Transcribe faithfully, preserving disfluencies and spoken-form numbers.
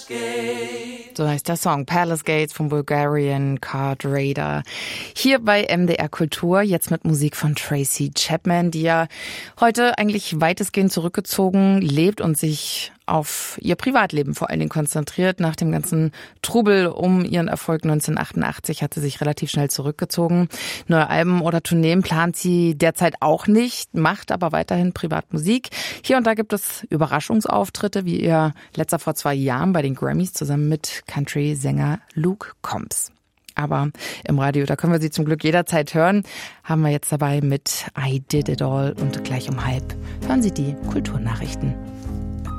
So heißt der Song Palace Gates vom Bulgarian Card Raider. Hier bei M D R Kultur, jetzt mit Musik von Tracy Chapman, die ja heute eigentlich weitestgehend zurückgezogen lebt und sich auf ihr Privatleben vor allen Dingen konzentriert. Nach dem ganzen Trubel um ihren Erfolg neunzehnhundertachtundachtzig hat sie sich relativ schnell zurückgezogen. Neue Alben oder Tourneen plant sie derzeit auch nicht, macht aber weiterhin Privatmusik. Hier und da gibt es Überraschungsauftritte, wie ihr letzter vor zwei Jahren bei den Grammys zusammen mit Country-Sänger Luke Combs. Aber im Radio, da können wir sie zum Glück jederzeit hören, haben wir jetzt dabei mit I Did It All und gleich um halb hören Sie die Kulturnachrichten.